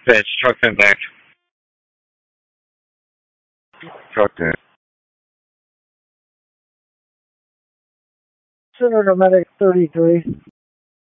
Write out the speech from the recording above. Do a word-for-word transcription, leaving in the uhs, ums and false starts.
Dispatch, truck impact. Truck in. Center to Medic thirty-three.